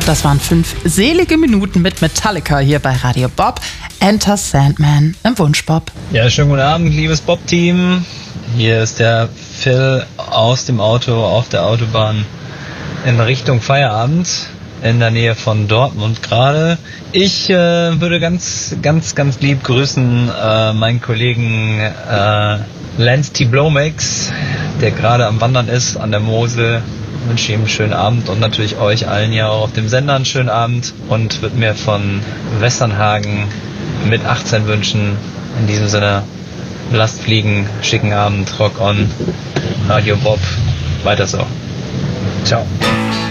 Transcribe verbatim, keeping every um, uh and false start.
Das waren fünf selige Minuten mit Metallica hier bei Radio Bob. Enter Sandman im Wunschbob. Ja, schönen guten Abend, liebes Bob-Team. Hier ist der Phil aus dem Auto auf der Autobahn in Richtung Feierabend in der Nähe von Dortmund gerade. Ich äh, würde ganz, ganz, ganz lieb grüßen äh, meinen Kollegen äh, Lance T. Blomex, der gerade am Wandern ist an der Mosel. Ich wünsche ihm einen schönen Abend und natürlich euch allen hier auch auf dem Sender einen schönen Abend und würde mir von Westernhagen mit achtzehn wünschen. In diesem Sinne, lasst fliegen, schicken Abend, Rock on, Radio Bob, weiter so. Ciao.